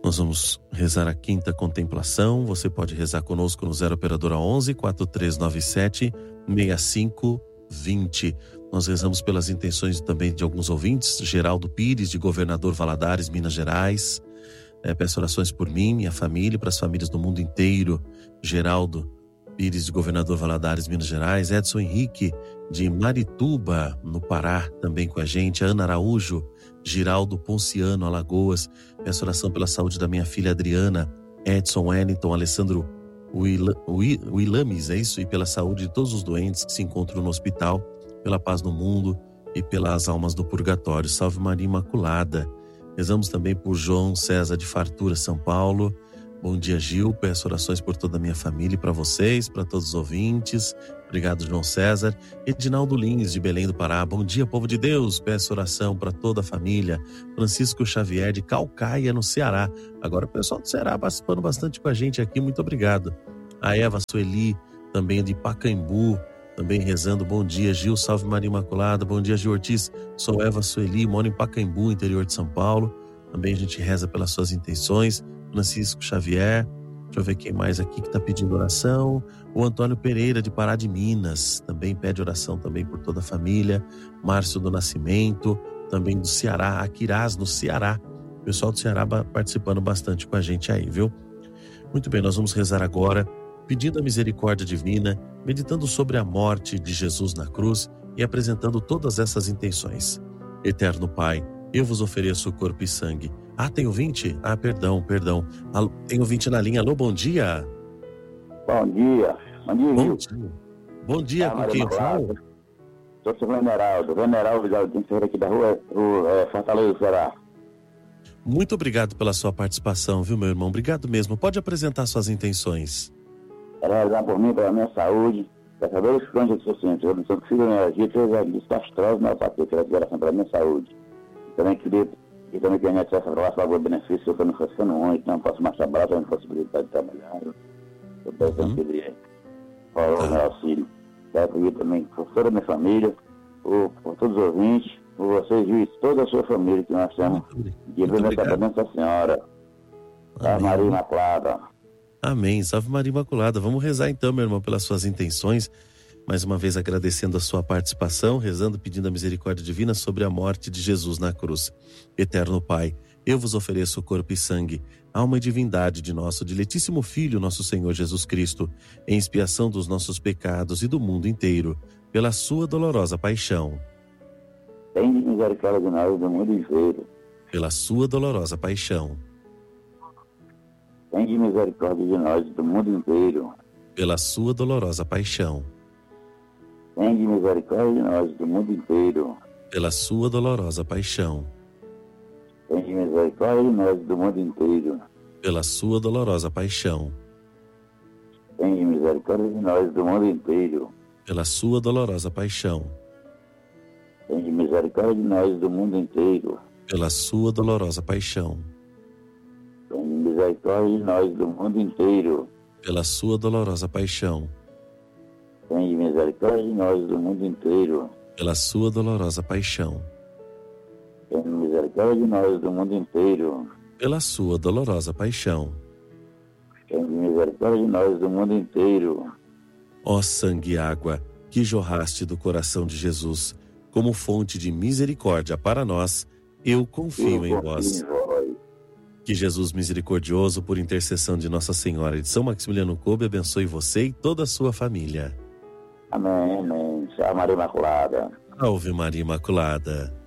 Nós vamos rezar a quinta contemplação. Você pode rezar conosco no 0 operadora 11 4397 6520. Nós rezamos pelas intenções também de alguns ouvintes. Geraldo Pires, de Governador Valadares, Minas Gerais. Peço orações por mim, minha família e para as famílias do mundo inteiro. Geraldo Pires, de Governador Valadares, Minas Gerais. Edson Henrique, de Marituba, no Pará, também com a gente. Ana Araújo, Giraldo Ponciano, Alagoas. Peço oração pela saúde da minha filha Adriana, Edson Wellington, Alessandro Wilames, é isso? E pela saúde de todos os doentes que se encontram no hospital, pela paz no mundo e pelas almas do purgatório. Salve Maria Imaculada. Rezamos também por João César de Fartura, São Paulo. Bom dia, Gil. Peço orações por toda a minha família e para vocês, para todos os ouvintes. Obrigado, João César. Edinaldo Lins, de Belém do Pará. Bom dia, povo de Deus. Peço oração para toda a família. Francisco Xavier, de Calcaia, no Ceará. Agora o pessoal do Ceará participando bastante com a gente aqui. Muito obrigado. A Eva Sueli, também de Pacaembu, também rezando. Bom dia, Gil. Salve Maria Imaculada. Bom dia, Gil Ortiz. Sou Eva Sueli, moro em Pacaembu, interior de São Paulo. Também a gente reza pelas suas intenções. Francisco Xavier. Deixa eu ver quem mais aqui que está pedindo oração. O Antônio Pereira, de Pará de Minas, também pede oração também por toda a família. Márcio do Nascimento, também do Ceará. Aquirás, no Ceará. O pessoal do Ceará participando bastante com a gente aí, viu? Muito bem, nós vamos rezar agora, pedindo a misericórdia divina, meditando sobre a morte de Jesus na cruz e apresentando todas essas intenções. Eterno Pai, eu vos ofereço o corpo e sangue. Tem ouvinte? Perdão. Alô, tem ouvinte na linha. Alô, bom dia. Bom dia. Bom dia, com quem eu falo? Sou o Veneraldo Galdinho, aqui da rua Fortaleza, Ceará. Muito obrigado pela sua participação, viu, meu irmão? Obrigado mesmo. Pode apresentar suas intenções. Quero rezar por mim, pela minha saúde, para saber os planos que eu sinto. Eu não sou filho de energia, três castrose, mas eu quero oração pela minha saúde. Também queria que também tenha acesso a favor do benefício, eu não estou ficando ruim, não posso mais trabalhar, não tenho possibilidade de trabalhar. Eu peço que ele rola o meu auxílio. Quero pedir também por toda a minha família, por todos os ouvintes, por vocês e toda a sua família que nós temos. E da Nossa Senhora. Salve Maria Imaculada. Amém. Salve Maria Imaculada. Vamos rezar então, meu irmão, pelas suas intenções. Mais uma vez agradecendo a sua participação, rezando, pedindo a misericórdia divina sobre a morte de Jesus na cruz. Eterno Pai, eu vos ofereço o corpo e sangue, alma e divindade de nosso diletíssimo Filho, nosso Senhor Jesus Cristo, em expiação dos nossos pecados e do mundo inteiro, pela sua dolorosa paixão. Tem misericórdia de nós do mundo inteiro. Pela sua dolorosa paixão. Tem misericórdia de nós do mundo inteiro. Pela sua dolorosa paixão. Tem misericórdia de nós do mundo inteiro. Pela sua dolorosa paixão. Tem misericórdia de nós do mundo inteiro. Pela sua dolorosa paixão. Tem misericórdia de nós do mundo inteiro. Pela sua dolorosa paixão. Tem misericórdia de nós do mundo inteiro. Pela sua dolorosa paixão. Tem misericórdia de nós do mundo inteiro. Pela sua dolorosa paixão. Tem misericórdia de nós do mundo inteiro. Pela sua dolorosa paixão. Tem misericórdia de nós do mundo inteiro. Pela sua dolorosa paixão. Tem misericórdia de nós do mundo inteiro. Ó sangue e água que jorraste do coração de Jesus, como fonte de misericórdia para nós, eu confio em vós. Que Jesus misericordioso, por intercessão de Nossa Senhora e de São Maximiliano Kolbe, abençoe você e toda a sua família. Amém, amém. Salve Maria Imaculada. Salve Maria Imaculada.